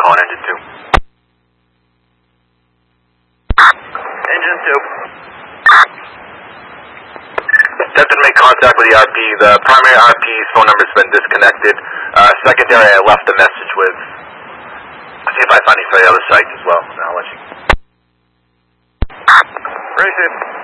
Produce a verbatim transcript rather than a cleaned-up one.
calling engine two. Engine two. Attempted to make contact with the R P. The primary R P's phone number's been disconnected. Uh, secondary, I left a message with. I'll see if I find any for the other sites as well. I'll let you. Appreciate it.